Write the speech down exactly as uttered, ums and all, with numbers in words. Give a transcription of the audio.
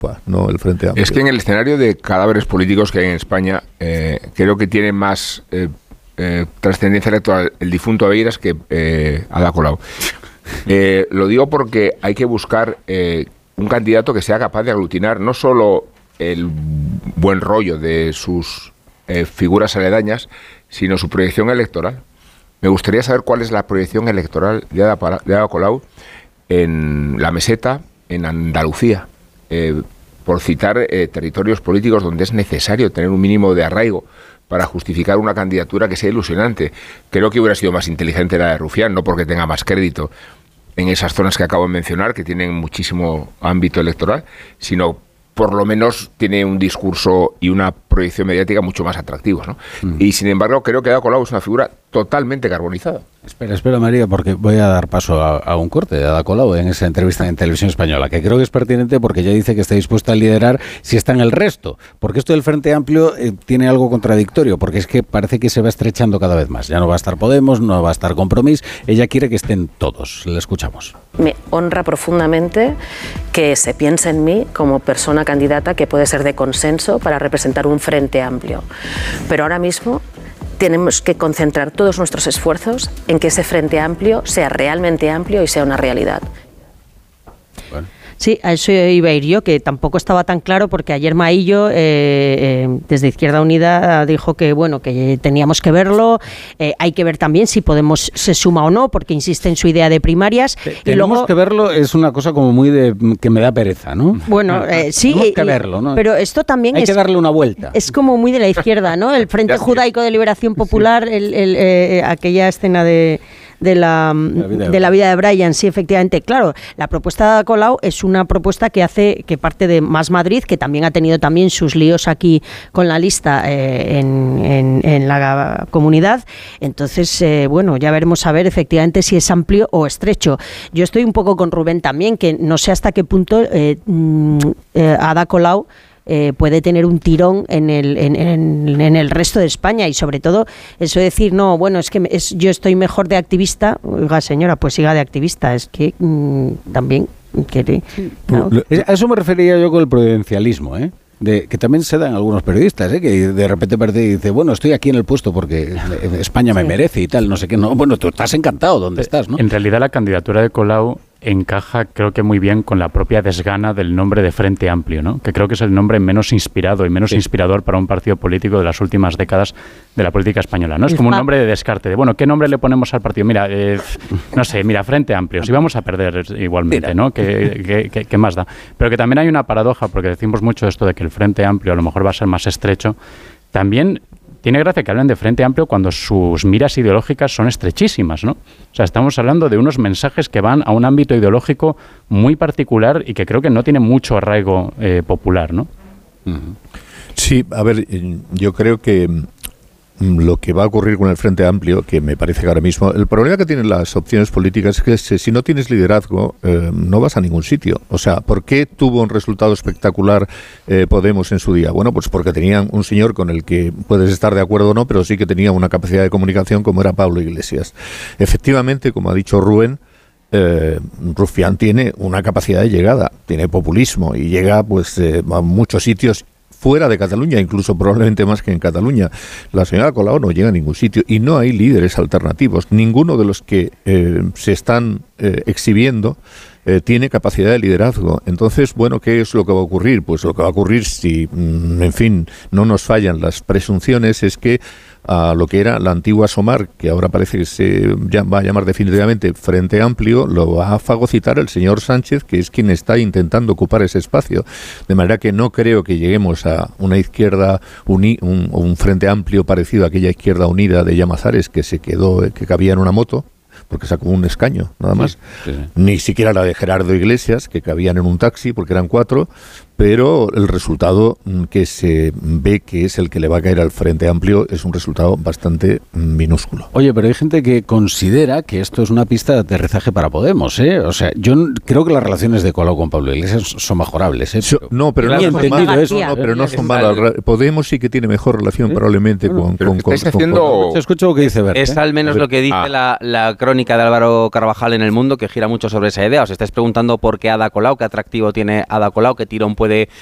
no el Frente Amplio. Es que en el escenario de cadáveres políticos que hay en España, eh, creo que tiene más eh, eh, trascendencia electoral el difunto Abeiras que eh, Ada Colau. Eh, lo digo porque hay que buscar eh, un candidato que sea capaz de aglutinar no solo el buen rollo de sus eh, figuras aledañas, sino su proyección electoral. Me gustaría saber cuál es la proyección electoral de Ada, de Ada Colau en la meseta, en Andalucía. Eh, por citar eh, territorios políticos donde es necesario tener un mínimo de arraigo para justificar una candidatura que sea ilusionante. Creo que hubiera sido más inteligente la de Rufián, no porque tenga más crédito en esas zonas que acabo de mencionar, que tienen muchísimo ámbito electoral, sino por lo menos tiene un discurso y una proyección mediática mucho más atractivos, ¿no? Mm. Y sin embargo, creo que Ada Colau es una figura totalmente carbonizada. Espera, espera María, porque voy a dar paso a, a un corte de Ada Colau en esa entrevista en Televisión Española, que creo que es pertinente porque ella dice que está dispuesta a liderar si está en el resto, porque esto del Frente Amplio eh, tiene algo contradictorio, porque es que parece que se va estrechando cada vez más. Ya no va a estar Podemos, no va a estar Compromís, ella quiere que estén todos. Le escuchamos. Me honra profundamente que se piense en mí como persona candidata que puede ser de consenso para representar un Frente Amplio, pero ahora mismo tenemos que concentrar todos nuestros esfuerzos en que ese Frente Amplio sea realmente amplio y sea una realidad. Bueno. Sí, a eso iba a ir yo, que tampoco estaba tan claro, porque ayer Maillo, eh, eh, desde Izquierda Unida, dijo que bueno que teníamos que verlo, eh, hay que ver también si Podemos se suma o no, porque insiste en su idea de primarias. Te, y tenemos luego, que verlo, es una cosa como muy de que me da pereza, ¿no? Bueno, eh, sí. Tenemos que verlo, ¿no? Pero esto también hay es... que darle una vuelta. Es como muy de la izquierda, ¿no? El Frente Judaico de Liberación Popular, el, el, eh, aquella escena de... de la, la de, de la vida de Brian, sí, efectivamente. Claro, la propuesta de Ada Colau es una propuesta que hace, que parte de Más Madrid, que también ha tenido también sus líos aquí con la lista eh, en, en, en la comunidad. Entonces, eh, bueno, ya veremos a ver efectivamente si es amplio o estrecho. Yo estoy un poco con Rubén también, que no sé hasta qué punto eh, eh, Ada Colau Eh, puede tener un tirón en el en, en, en el resto de España, y sobre todo eso de decir, no, bueno, es que es, yo estoy mejor de activista. Oiga, señora, pues siga de activista, es que mmm, también quiere, claro. A eso me refería yo con el prudencialismo, ¿eh? De, que también se dan algunos periodistas, ¿eh? Que de repente parece y dice, bueno, estoy aquí en el puesto porque España me sí. merece y tal, no sé qué. No, bueno, tú estás encantado donde estás, ¿no? En realidad la candidatura de Colau encaja, creo que muy bien, con la propia desgana del nombre de Frente Amplio, ¿no? Que creo que es el nombre menos inspirado y menos sí. inspirador para un partido político de las últimas décadas de la política española, ¿no? Es como un nombre de descarte, de, bueno, ¿qué nombre le ponemos al partido? Mira, eh, no sé, mira, Frente Amplio, si vamos a perder igualmente, mira. ¿no? ¿Qué, qué, qué, qué más da? Pero que también hay una paradoja, porque decimos mucho esto de que el Frente Amplio a lo mejor va a ser más estrecho. También tiene gracia que hablen de Frente Amplio cuando sus miras ideológicas son estrechísimas, ¿no? O sea, estamos hablando de unos mensajes que van a un ámbito ideológico muy particular y que creo que no tiene mucho arraigo eh, popular, ¿no? Sí, a ver, yo creo que lo que va a ocurrir con el Frente Amplio, que me parece que ahora mismo, el problema que tienen las opciones políticas es que si no tienes liderazgo eh, no vas a ningún sitio. O sea, ¿por qué tuvo un resultado espectacular eh, Podemos en su día? Bueno, pues porque tenían un señor con el que puedes estar de acuerdo o no, pero sí que tenía una capacidad de comunicación como era Pablo Iglesias. Efectivamente, como ha dicho Rubén, Eh, Rufián tiene una capacidad de llegada, tiene populismo y llega pues eh, a muchos sitios fuera de Cataluña, incluso probablemente más que en Cataluña. La señora Colau no llega a ningún sitio y no hay líderes alternativos. Ninguno de los que eh, se están eh, exhibiendo eh, tiene capacidad de liderazgo. Entonces, bueno, ¿qué es lo que va a ocurrir? Pues lo que va a ocurrir, si, mm, en fin, no nos fallan las presunciones, es que a lo que era la antigua SOMAR, que ahora parece que se va a llamar definitivamente Frente Amplio, lo va a fagocitar el señor Sánchez, que es quien está intentando ocupar ese espacio. De manera que no creo que lleguemos a una izquierda, uni, un, un Frente Amplio parecido a aquella Izquierda Unida de Llamazares que se quedó, que cabía en una moto, porque sacó un escaño, nada más. Sí, sí, sí. Ni siquiera la de Gerardo Iglesias, que cabían en un taxi, porque eran cuatro, pero el resultado que se ve que es el que le va a caer al Frente Amplio es un resultado bastante minúsculo. Oye, pero hay gente que considera que esto es una pista de aterrizaje para Podemos, ¿eh? O sea, yo creo que las relaciones de Colau con Pablo Iglesias son mejorables, ¿eh? Pero, no, pero no son malas, eso, no, pero no son malas. Podemos sí que tiene mejor relación ¿Eh? probablemente bueno, con, con, con, haciendo... con... Se escucha lo que dice Bert, Es ¿eh? al menos lo que dice ah. la, la crónica de Álvaro Carvajal en El Mundo, que gira mucho sobre esa idea. Os estáis preguntando por qué Ada Colau, qué atractivo tiene Ada Colau, qué tirón puede de